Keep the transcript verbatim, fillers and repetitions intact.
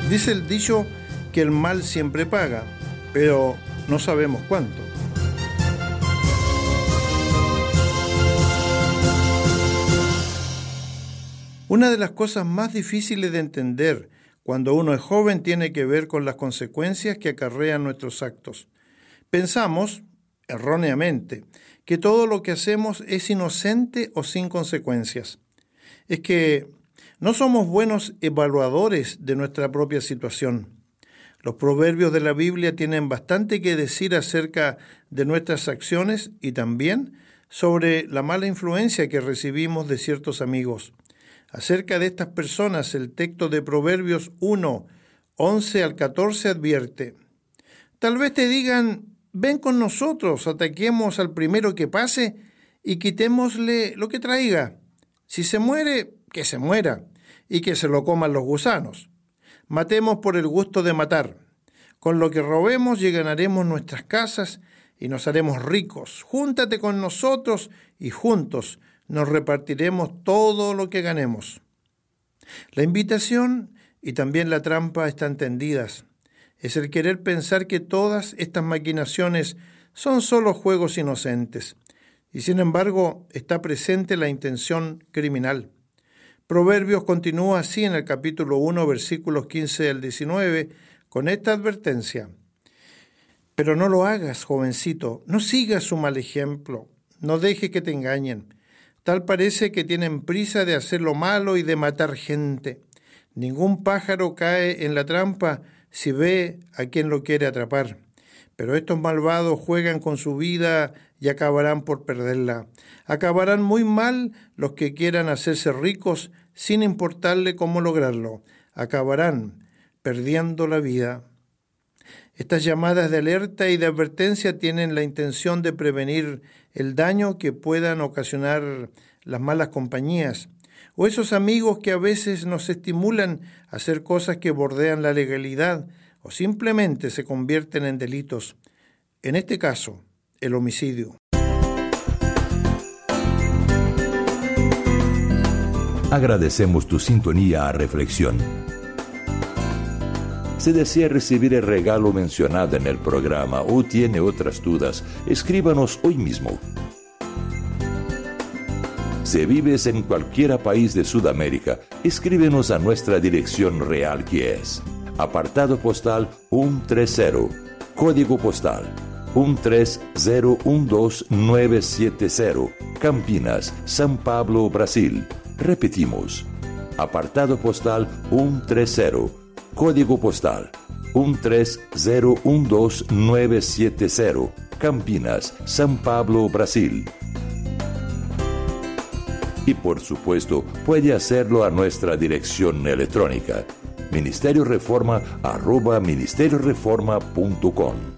Dice el dicho que el mal siempre paga, pero no sabemos cuánto. Una de las cosas más difíciles de entender cuando uno es joven tiene que ver con las consecuencias que acarrean nuestros actos. Pensamos, erróneamente, que todo lo que hacemos es inocente o sin consecuencias. Es que no somos buenos evaluadores de nuestra propia situación. Los proverbios de la Biblia tienen bastante que decir acerca de nuestras acciones y también sobre la mala influencia que recibimos de ciertos amigos. Acerca de estas personas, el texto de Proverbios uno, once al catorce advierte: tal vez te digan, ven con nosotros, ataquemos al primero que pase y quitémosle lo que traiga. Si se muere, que se muera, y que se lo coman los gusanos. Matemos por el gusto de matar. Con lo que robemos llenaremos nuestras casas y nos haremos ricos. Júntate con nosotros y juntos nos repartiremos todo lo que ganemos. La invitación y también la trampa están tendidas. Es el querer pensar que todas estas maquinaciones son solo juegos inocentes, y sin embargo está presente la intención criminal. Proverbios continúa así en el capítulo uno, versículos quince al diecinueve, con esta advertencia: pero no lo hagas, jovencito, no sigas su mal ejemplo, no dejes que te engañen. Tal parece que tienen prisa de hacer lo malo y de matar gente. Ningún pájaro cae en la trampa si ve a quien lo quiere atrapar. Pero estos malvados juegan con su vida y acabarán por perderla. Acabarán muy mal los que quieran hacerse ricos sin importarle cómo lograrlo. Acabarán perdiendo la vida. Estas llamadas de alerta y de advertencia tienen la intención de prevenir el daño que puedan ocasionar las malas compañías o esos amigos que a veces nos estimulan a hacer cosas que bordean la legalidad o simplemente se convierten en delitos. En este caso, el homicidio. Agradecemos tu sintonía a Reflexión. Si desea recibir el regalo mencionado en el programa o tiene otras dudas, escríbanos hoy mismo. Si vives en cualquier país de Sudamérica, escríbenos a nuestra dirección real, que es apartado postal ciento treinta, código postal uno tres cero uno dos nueve siete cero, Campinas, São Paulo, Brasil. Repetimos, apartado postal ciento treinta, código postal uno tres cero uno dos nueve siete cero, Campinas, São Paulo, Brasil. Y por supuesto, puede hacerlo a nuestra dirección electrónica, ministerio reforma arroba ministerio reforma punto com.